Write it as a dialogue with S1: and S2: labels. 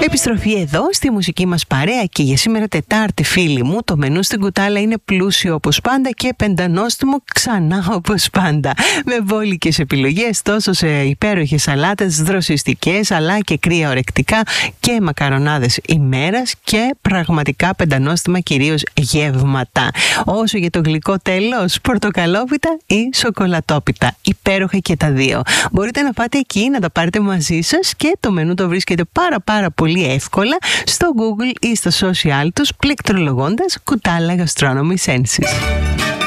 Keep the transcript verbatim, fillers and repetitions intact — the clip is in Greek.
S1: Επιστροφή εδώ στη μουσική μας παρέα και για σήμερα Τετάρτη, φίλοι μου. Το μενού στην κουτάλα είναι πλούσιο όπως πάντα και πεντανόστιμο ξανά όπως πάντα. Με βόλικες επιλογές τόσο σε υπέροχες σαλάτες δροσιστικές αλλά και κρύα ορεκτικά και μακαρονάδες ημέρας και πραγματικά πεντανόστιμα κυρίως γεύματα. Όσο για το γλυκό τέλος, πορτοκαλόπιτα ή σοκολατόπιτα. Υπέροχα και τα δύο. Μπορείτε να πάτε εκεί, να τα πάρετε μαζί σας και το μενού το βρίσκεται πάρα πάρα πολύ εύκολα στο Google ή στα social τους πληκτρολογώντας Κουτάλα Gastronomy Senses.